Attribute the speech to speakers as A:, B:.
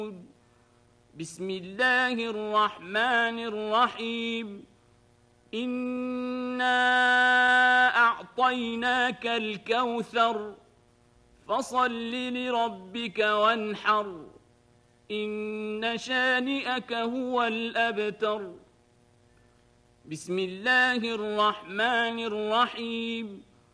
A: بسم الله الرحمن الرحيم إنا أعطيناك الكوثر فصل لربك وانحر إن شانئك هو الأبتر. بسم الله الرحمن الرحيم